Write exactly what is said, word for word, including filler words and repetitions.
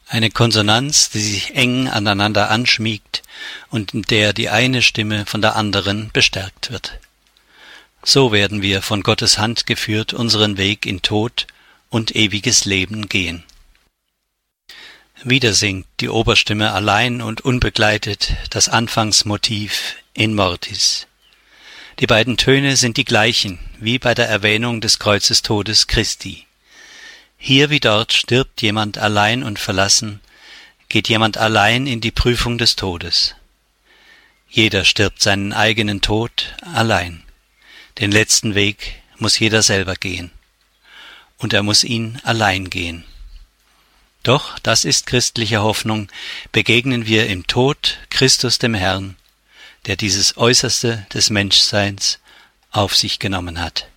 Eine Konsonanz, die sich eng aneinander anschmiegt und in der die eine Stimme von der anderen bestärkt wird. So werden wir von Gottes Hand geführt unseren Weg in Tod und ewiges Leben gehen. Wieder singt die Oberstimme allein und unbegleitet das Anfangsmotiv In Mortis. Die beiden Töne sind die gleichen, wie bei der Erwähnung des Kreuzestodes Christi. Hier wie dort stirbt jemand allein und verlassen, geht jemand allein in die Prüfung des Todes. Jeder stirbt seinen eigenen Tod allein. Den letzten Weg muss jeder selber gehen. Und er muss ihn allein gehen. Doch, das ist christliche Hoffnung, begegnen wir im Tod Christus dem Herrn, der dieses Äußerste des Menschseins auf sich genommen hat.